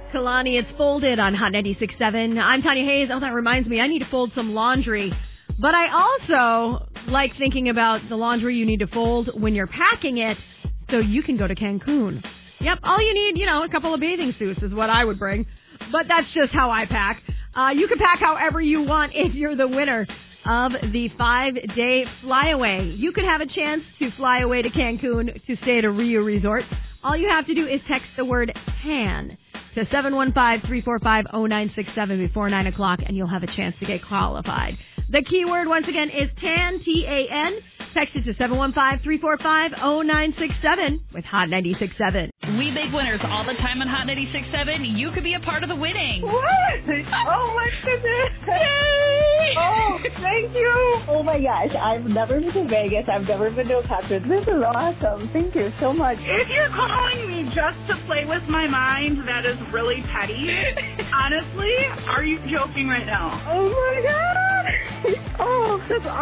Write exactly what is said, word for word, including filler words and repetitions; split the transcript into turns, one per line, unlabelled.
Kalani, it's Folded on Hot ninety-six point seven. I'm Tanya Hayes. Oh, that reminds me, I need to fold some laundry. But I also like thinking about the laundry you need to fold when you're packing it so you can go to Cancun. Yep, all you need, you know, a couple of bathing suits is what I would bring. But that's just how I pack. Uh, you can pack however you want if you're the winner of the five-day flyaway. You could have a chance to fly away to Cancun to stay at a Rio resort. All you have to do is text the word TAN to seven one five, three four five, zero nine six seven before nine o'clock, and you'll have a chance to get qualified. The keyword, once again, is TAN, T A N. Text it to seven one five, three four five, zero nine six seven with Hot ninety-six point seven.
We make winners all the time on Hot ninety-six point seven. You could be a part of the winning.
What? Oh, my goodness. Yay! Oh, thank you. Oh, my gosh. I've never been to Vegas. I've never been to a concert. This is awesome. Thank you so much.
If you're calling me just to play with my mind, that is really petty. Honestly, are you joking right now?
Oh, my God. Oh, that's awesome.